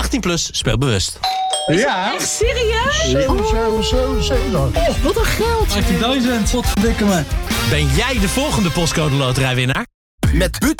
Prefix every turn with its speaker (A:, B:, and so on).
A: 18 plus, speel bewust.
B: Ja.
C: Echt serieus?
B: Zo.
C: Wat een geld.
D: 18.000. Wat verdikken me.
A: Ben jij de volgende postcode loterijwinnaar? Met